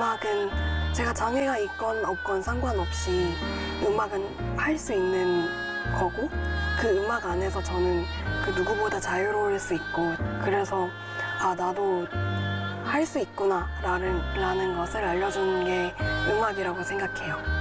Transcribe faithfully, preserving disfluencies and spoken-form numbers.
음악은 제가 장애가 있건 없건 상관없이 음악은 할 수 있는 거고, 그 음악 안에서 저는 그 누구보다 자유로울 수 있고, 그래서 아 나도 할 수 있구나 라는, 라는 것을 알려주는 게 음악이라고 생각해요.